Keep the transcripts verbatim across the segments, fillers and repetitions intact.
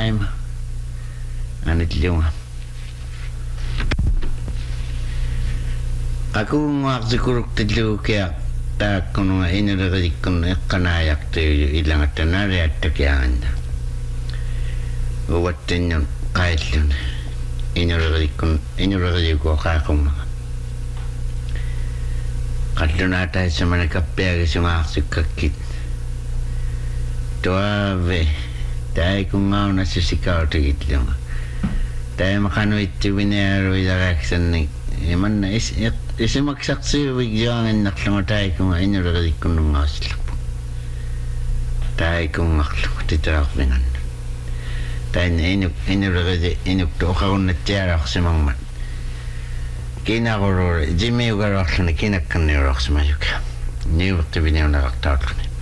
maima anit liunga aku ngakzikuruk tilu kaya tak kununga iniragikun ikanayak tiyo ilang at tanari at takianda uwatin yung kahit yun iniragikun iniragikun kakong mga kadlo na tayo sa managkapiyagis yung aksik tuave tayo kung nga nasisikaw tigit lang tayo makano iti winero idakaksan ni iman na is isi magsaksi wigyangan naklang tayo kung nga inuragadik kung nung nga sila po tayo kung naklang titrak binan tayo na inuk inuragadik inuk to kakong natiyara ako si mangman kinakuro jimi ugarak lang na kinakkan ni urak sa mayuka niyo bakti biniyaw nakaktaot ka ni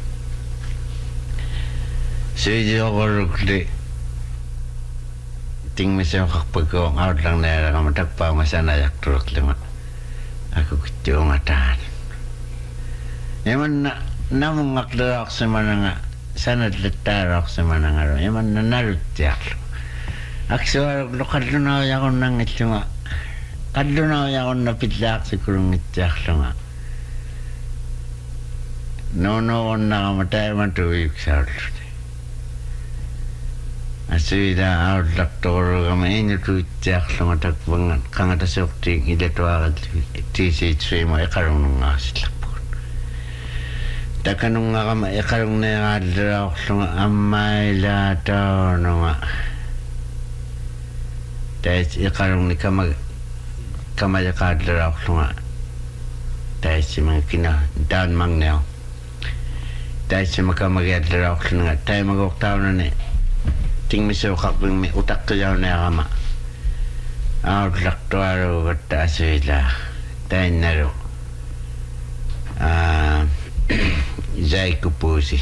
Suji ako rukli ting misal kakpag ko ang out lang na yara kamatagpa masana yak turok lima aku kecil ngatahan eman na namang ngakdarak sa mananga sana detarak sa mananga eman na narutiak aksuar lo kadlunaw yakon nang ito nga kadlunaw yakon napitlak sa kurung itiak nga no no on na kamatay man tuwik sa arlo asida out doctor kami ini tu cek sama tak banget kang ada seperti ide tu agak T C three mau ekarung ngas lapor takkan nunga kami ekarung ne ada sama amai la tau nunga tes ekarung ni kama kama ya kadra sama tes mungkin dan mangnel tes makam kadra sama tes magok tau nane ting miso kakbing may utak ko yaw na kama out lakto aro kata aswila tayo naro zay kupusi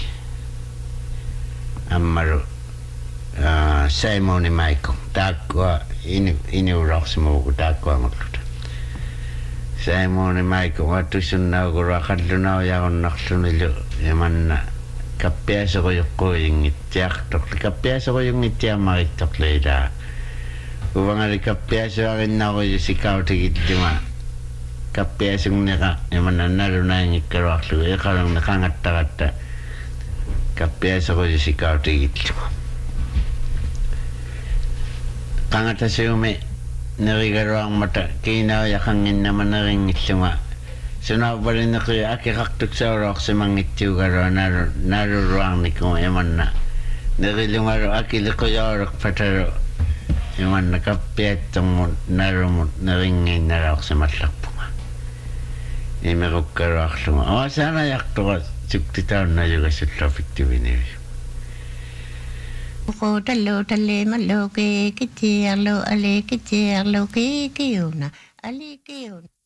amaro Simon ni Michael takwa iniurak sa mga ko takwa magluta Simon ni Michael watu sunaw ko rakad lunaw yakon naksunilo yaman na kapiasa ko yung ko yung itiak tok kapiasa ko yung itiak makitok leda ubang ali kapiasa akin na ko yung sikaw tigit lima kapiasa yung nika yaman na naro na yung ikarwak lugo ikarang nakangat-takata kapiasa ko yung sikaw tigit lima kangata sa yume narigarwang mata kinaw yakangin naman na rin lima Suna pa rin ako yung aki kaktuk sa orok sa mga itiyo karo naruruang ni kong eman na narilungaro aki liko yung orok pataro eman na kapietong mo narumot naringay narok sa matlakpo nga imerok karo aklo nga o sana yakto ka sukti taon na yung sa traffic T V niyo Ko talo tale malo ke kiti alo ale kiti alo ke ke una ale ke una